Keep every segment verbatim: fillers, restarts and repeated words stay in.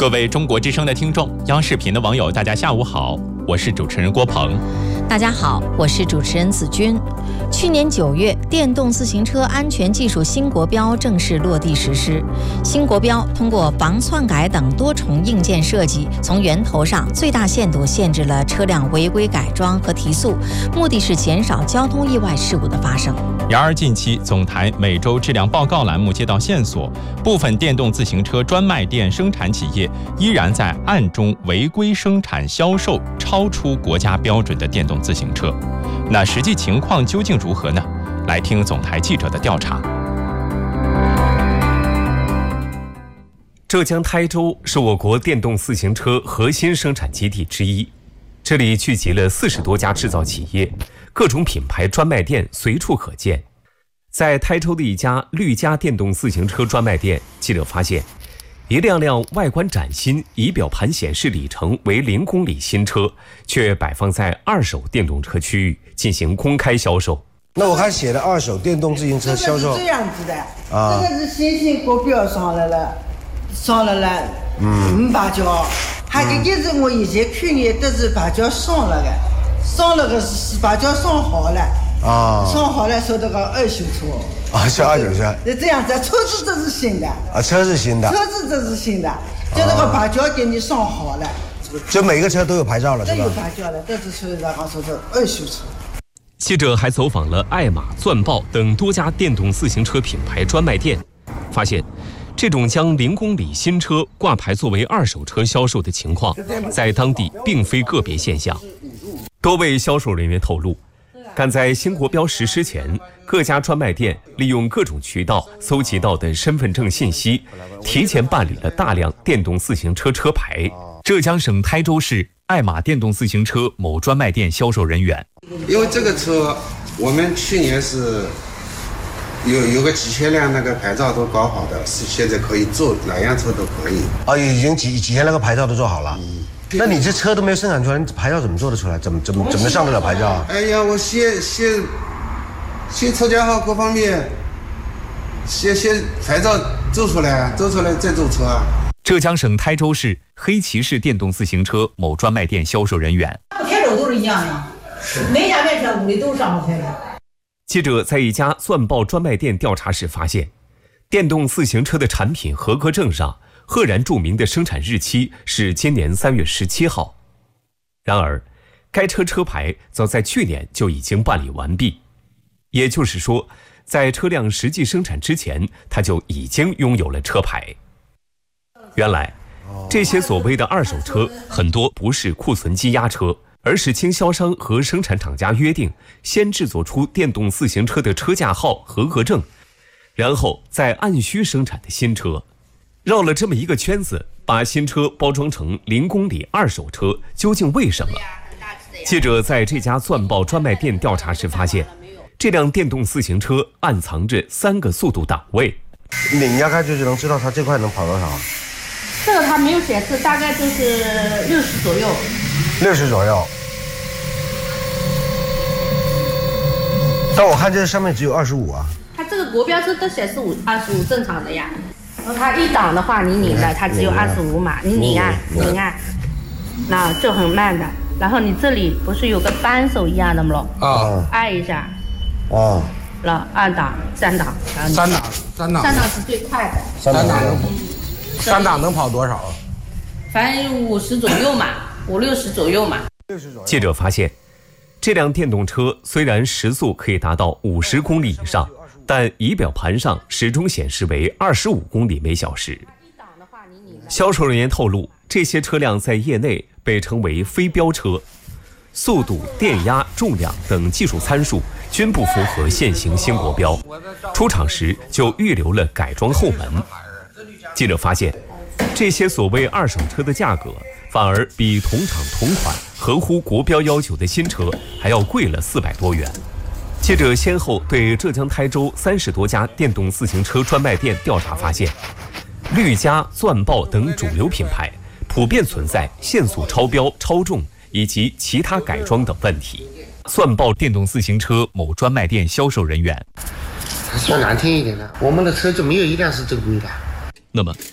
各位中国之声的听众，央视频的网友，大家下午好，我是主持人郭鹏。 大家好，我是主持人子君。去年九月，电动自行车安全技术新国标正式落地实施。新国标通过防篡改等多重硬件设计，从源头上最大限度限制了车辆违规改装和提速，目的是减少交通意外事故的发生。 然而，近期总台每周质量报告栏目接到线索，部分电动自行车专卖店生产企业依然在暗中违规生产销售超出国家标准的电动自行车。那实际情况究竟如何呢？来听总台记者的调查。 浙江台州是我国电动自行车核心生产基地之一，这里聚集了四十多家制造企业，各种品牌专卖店随处可见。在台州的一家绿嘉电动自行车专卖店，记者发现一辆辆外观崭新、仪表盘显示里程为零公里新车，却摆放在二手电动车区域进行公开销售。 那我还写了二手电动自行车销售， 这个是这样子的，啊、这个是新型国标上来了，上来了，嗯，五把胶，还有一个是我现在去年都是把胶上了的，上了个是把胶上好了，啊，上好了说这个二手车。 啊，是二手车。 那这样子，车子这是新的。啊， 车是新的。 车子这是新的，就那个把胶给你上好了。 就每个车都有牌照了，是吧？ 都有牌照了，这是属于然后说是二手车。 记者还走访了爱玛、钻豹等多家电动自行车品牌专卖店，发现这种将零公里新车挂牌作为二手车销售的情况，在当地并非个别现象。多位销售人员透露，赶在新国标实施前，各家专卖店利用各种渠道搜集到的身份证信息，提前办理了大量电动自行车车牌。浙江省台州市爱玛电动自行车某专卖店销售人员， 因为这个车我们去年是有有个几千辆那个牌照都搞好的，是现在可以做哪样车都可以。 啊，已经几几千那个牌照都做好了。嗯，那你这车都没有生产出来，你牌照怎么做得出来？怎么怎么怎么上得了牌照啊？ 哎呀，我先先先车架号各方面，先先牌照做出来，做出来再做车啊。 浙江省台州市黑骑士电动自行车某专卖店销售人员， 牌照都是一样的，每家卖车屋里都是上过牌照。 记者在一家钻豹专卖店调查时发现，电动自行车的产品合格证上赫然注明的生产日期是今年三月十七号。然而，该车车牌早在去年就已经办理完毕，也就是说，在车辆实际生产之前，它就已经拥有了车牌。原来，这些所谓的二手车很多不是库存积压车，而是经销商和生产厂家约定，先制作出电动自行车的车架号合格证，然后再按需生产的新车。绕了这么一个圈子，把新车包装成零公里二手车，究竟为什么？记者在这家钻豹专卖店调查时发现，这辆电动自行车暗藏着三个速度档位。 你压开就是能知道它这块能跑多少？ 这个它没有显示，大概就是六十左右。 六十左右。但我看这上面只有二十五啊。 它这个国标车都显示五二十五正常的呀。它一档的话，你拧的它只有二十五码，你拧按拧按，那就很慢的。然后你这里不是有个扳手一样的吗？啊，按一下。啊。然后二档、三档， 三档，三档， 三档是最快的。 三档，三档能跑多少？ 反正五十左右嘛，五六十左右嘛。 记者发现，这辆电动车虽然时速可以达到五十公里以上，但仪表盘上始终显示为二十五公里每小时。销售人员透露，这些车辆在业内被称为非标车，速度、电压、重量等技术参数均不符合现行新国标，出厂时就预留了改装后门。记者发现，这些所谓二手车的价格反而比同厂同款合乎国标要求的新车还要贵了四百多元。记者先后对浙江台州三十多家电动自行车专卖店调查发现，绿嘉、钻豹等主流品牌普遍存在限速超标、超重以及其他改装等问题。钻豹电动自行车某专卖店销售人员， 说难听一点的，我们的车就没有一辆是正规的。 那么，这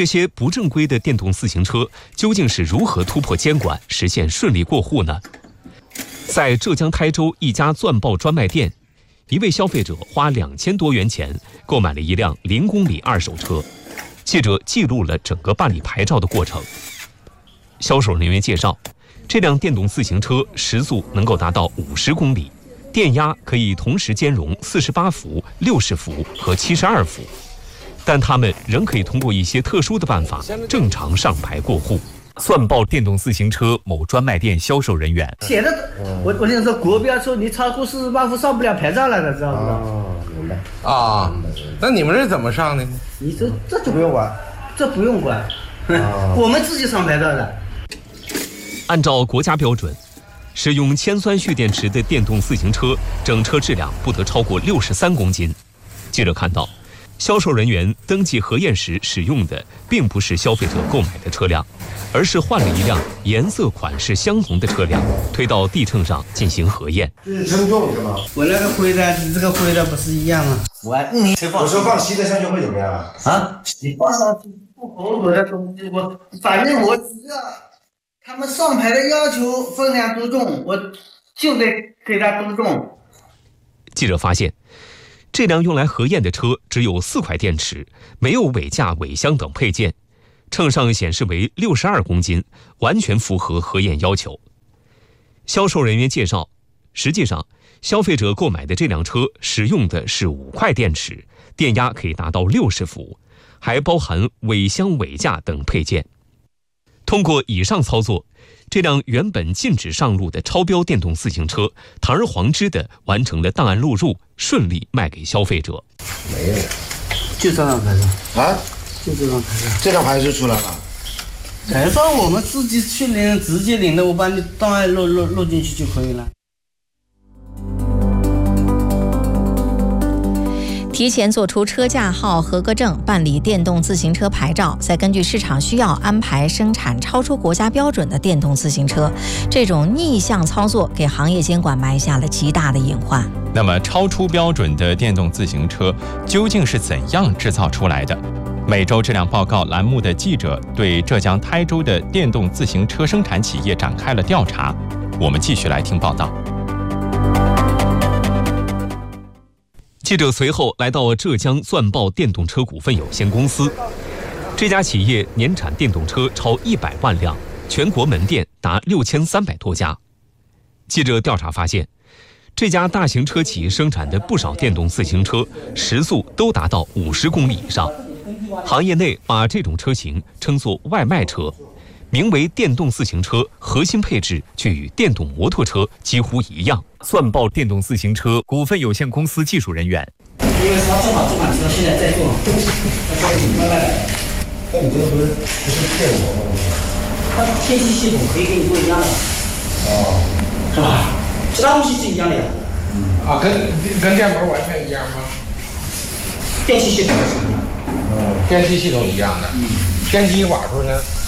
这些不正规的电动自行车究竟是如何突破监管，实现顺利过户呢？在浙江台州一家钻豹专卖店，一位消费者花两千多元钱购买了一辆零公里二手车。记者记录了整个办理牌照的过程。销售人员介绍，这辆电动自行车时速能够达到五十公里，电压可以同时兼容四十八伏、六十伏和七十二伏，但他们仍可以通过一些特殊的办法正常上牌过户。 钻豹电动自行车某专卖店销售人员写的，我我跟你说，国标车你超过四十八伏上不了牌照了的，知道不知道？ 哦，明白。啊，那你们是怎么上的呢？ 你这这就不用管，这不用管，哦、我们自己上牌照的。 按照国家标准，使用铅酸蓄电池的电动自行车整车质量不得超过六十三公斤。记者看到，销售人员登记核验时使用的并不是消费者购买的车辆，而是换了一辆颜色款式相同的车辆，推到地秤上进行核验。 这是称重是吗？ 我那个灰的，你这个灰的不是一样吗？我你我说放稀的上去会怎么样啊？你放上去不合格的东西，我反正我只要他们上牌的要求分量多重，我就得给他多重。 记者发现，这辆用来核验的车只有四块电池，没有尾架、尾箱等配件，秤上显示为六十二公斤，完全符合核验要求。销售人员介绍，实际上消费者购买的这辆车使用的是五块电池，电压可以达到六十伏，还包含尾箱、尾架等配件。通过以上操作，这辆原本禁止上路的超标电动自行车堂而皇之地完成了档案录入，顺利卖给消费者。 没了， 就这张牌照啊， 就这张牌照， 这张牌就出来了。 牌照我们自己去领，直接领的，我把你档案录录录进去就可以了。 提前做出车架号合格证，办理电动自行车牌照，再根据市场需要安排生产超出国家标准的电动自行车，这种逆向操作给行业监管埋下了极大的隐患。 那么，超出标准的电动自行车究竟是怎样制造出来的？每周质量报告栏目的记者对浙江台州的电动自行车生产企业展开了调查，我们继续来听报道。记者随后来到浙江钻豹电动车股份有限公司，这家企业年产电动车超一百万辆，全国门店达六千三百多家。记者调查发现，这家大型车企生产的不少电动自行车时速都达到五十公里以上，行业内把这种车型称作外卖车。名为电动自行车，核心配置却与电动摩托车几乎一样。钻豹电动自行车股份有限公司技术人员， 因为他正好这款车现在在做，在做外卖。 那你这个不是不是电摩吗？ 它天气系统可以给你做一样的，哦，是吧？其他东西是一样的呀。 嗯啊，跟跟电摩完全一样吗？ 电气系统是一样。 嗯，电气系统一样的。嗯，电机瓦数呢？